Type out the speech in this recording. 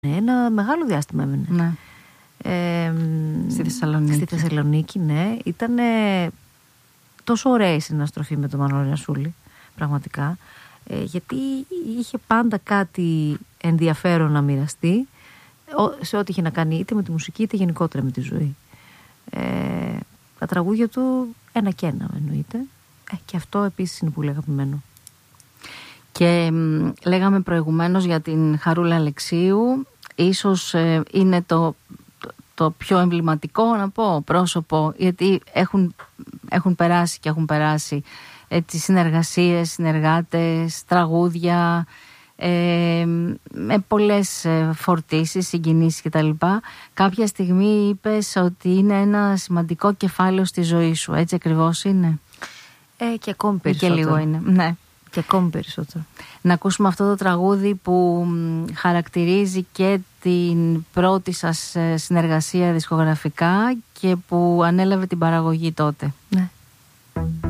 Ένα μεγάλο διάστημα έμενε. Ναι. Στη Θεσσαλονίκη, ναι. Ήταν τόσο ωραία η συναστροφή με τον Μανώλη Νασούλη, πραγματικά. Γιατί είχε πάντα κάτι ενδιαφέρον να μοιραστεί σε ό,τι είχε να κάνει είτε με τη μουσική είτε γενικότερα με τη ζωή. Τα τραγούδια του ένα και ένα εννοείται. Και αυτό επίσης είναι πολύ αγαπημένο. Και λέγαμε προηγουμένως για την Χαρούλα Αλεξίου. Ίσως είναι το πιο εμβληματικό, να πω, πρόσωπο, γιατί έχουν περάσει και έχουν περάσει τις συνεργασίες, συνεργάτες, τραγούδια, με πολλές φορτίσεις, συγκινήσεις κτλ. Κάποια στιγμή είπες ότι είναι ένα σημαντικό κεφάλαιο στη ζωή σου, έτσι ακριβώς είναι? Και ακόμη περισσότερο. Και λίγο είναι, ναι. Και ακόμη περισσότερο. Να ακούσουμε αυτό το τραγούδι που χαρακτηρίζει και την πρώτη σας συνεργασία δισκογραφικά και που ανέλαβε την παραγωγή τότε. Ναι.